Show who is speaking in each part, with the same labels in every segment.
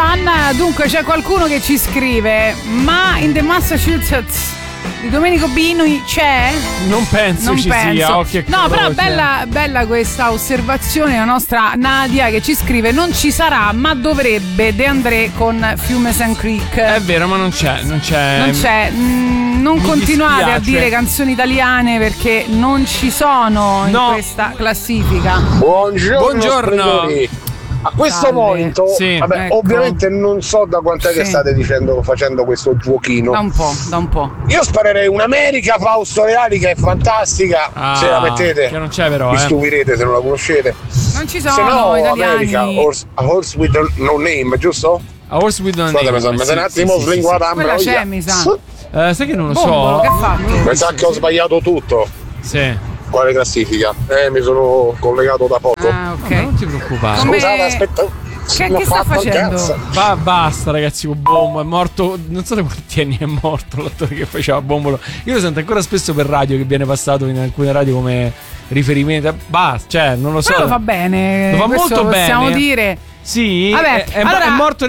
Speaker 1: John. Dunque c'è qualcuno che ci scrive: ma in the Massachusetts di Domenico Bini c'è?
Speaker 2: Non penso ci sia. Occhio e
Speaker 1: no,
Speaker 2: croce.
Speaker 1: però bella questa osservazione. La nostra Nadia che ci scrive: non ci sarà, ma dovrebbe De André con Fiume St. Creek.
Speaker 2: È vero, ma non c'è.
Speaker 1: Non continuate
Speaker 2: dispiace
Speaker 1: a dire canzoni italiane perché non ci sono in questa classifica.
Speaker 3: Buongiorno. A questo momento,
Speaker 2: sì,
Speaker 3: vabbè,
Speaker 1: ecco.
Speaker 3: Ovviamente non so da quant'è che state facendo questo giochino.
Speaker 1: Da un po'.
Speaker 3: Io sparerei un'America Fausto Leali che è fantastica. Se la mettete,
Speaker 2: che non c'è però.
Speaker 3: vi stupirete se non la conoscete.
Speaker 1: Non ci sono
Speaker 3: Se no,
Speaker 1: italiani.
Speaker 3: America, a horse with no name, giusto?
Speaker 2: A horse with no name.
Speaker 3: Scusate, mi sono un attimo slinguata.
Speaker 1: Quella c'è, mi sa.
Speaker 2: Sai che non lo
Speaker 1: Bombolo,
Speaker 2: so.
Speaker 1: che ha fatto?
Speaker 3: Mi sa che ho sbagliato tutto.
Speaker 2: Sì.
Speaker 3: Quale classifica? Mi sono collegato da poco.
Speaker 1: Ah, ok.
Speaker 2: Non ti preoccupare.
Speaker 3: Scusate, aspetta.
Speaker 1: Che sta facendo?
Speaker 2: Basta ragazzi, Bombo è morto. Non so da quanti anni è morto l'attore che faceva Bombolo. Io lo sento ancora spesso per radio, che viene passato in alcune radio come riferimento. Basta, cioè non lo so.
Speaker 1: Però lo fa bene.
Speaker 2: Lo fa molto bene.
Speaker 1: Possiamo dire.
Speaker 2: Sì,
Speaker 1: vabbè,
Speaker 2: è morto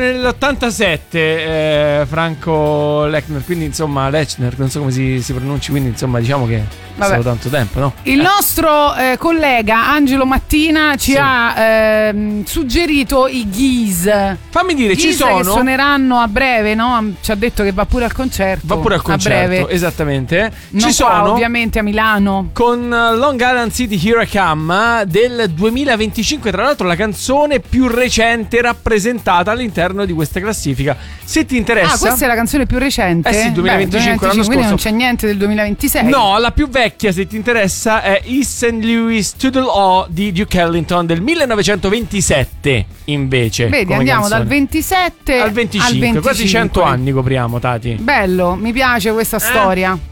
Speaker 2: nell'87 Franco Lechner, quindi insomma Lechner, non so come si pronunci, quindi insomma diciamo che è stato tanto tempo, no?
Speaker 1: Il nostro collega Angelo Mattina ci ha suggerito i Geese.
Speaker 2: Fammi dire,
Speaker 1: Geese
Speaker 2: ci sono
Speaker 1: che suoneranno a breve, no? Ci ha detto che va pure al concerto.
Speaker 2: Va pure al concerto,
Speaker 1: a breve.
Speaker 2: esattamente.
Speaker 1: Non
Speaker 2: ci
Speaker 1: qua,
Speaker 2: sono
Speaker 1: ovviamente a Milano.
Speaker 2: con Long Island City Here I Come del 2025, tra l'altro la canzone più recente rappresentata all'interno di questa classifica. Se ti interessa.
Speaker 1: Ah, questa è la canzone più recente?
Speaker 2: Sì, 2025, l'anno
Speaker 1: quindi
Speaker 2: scorso.
Speaker 1: non c'è niente del 2026.
Speaker 2: No, la più vecchia, se ti interessa, è East St. Louis Toodle O di Duke Ellington del 1927, invece.
Speaker 1: Vedi, andiamo
Speaker 2: canzone.
Speaker 1: dal 27
Speaker 2: al 25, quasi 100 anni copriamo, Tati.
Speaker 1: Bello, mi piace questa storia.